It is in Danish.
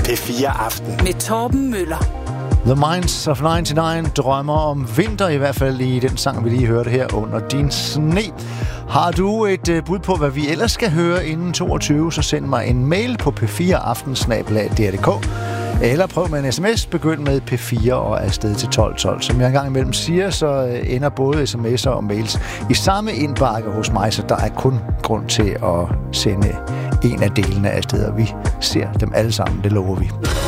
P4 Aften. Med Torben Møller. The Minds of 99 drømmer om vinter, i hvert fald i den sang, vi lige hørte her under din sne. Har du et bud på, hvad vi ellers skal høre inden 22, så send mig en mail på p4aften@dr.dk. Eller prøv med en sms, begynd med P4 og afsted til 1212. Som jeg engang imellem siger, så ender både sms'er og mails i samme indbakke hos mig, så der er kun grund til at sende en af delene af steder. Vi ser dem alle sammen, det lover vi.